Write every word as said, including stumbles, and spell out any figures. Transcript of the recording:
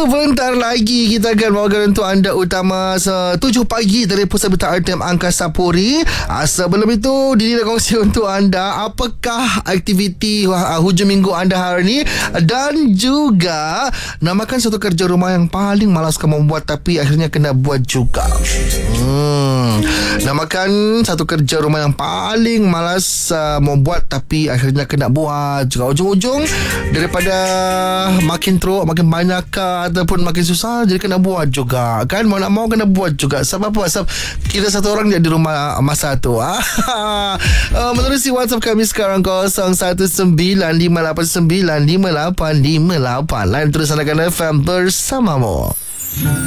Sebentar lagi kita akan bawakan untuk anda utama tujuh pagi dari Pusat Berita R T M Angkasa Puri. Sebelum itu, Dini nak kongsi untuk anda apakah aktiviti hujung minggu anda hari ini, dan juga namakan satu kerja rumah yang paling malas kamu buat tapi akhirnya kena buat juga. Hmm. Namakan satu kerja rumah yang paling malas uh, membuat tapi akhirnya kena buat juga. Ujung-ujung daripada makin teruk, makin banyak ataupun makin susah, jadi kena buat juga kan. Mau nak mau kena buat juga. Sebab apa? Sebab kita satu orang je di rumah masa tu. uh, Menerusi WhatsApp kami sekarang kosong satu sembilan lima lapan sembilan lima lapan lima lapan. Lain terus anakan F M bersamamu.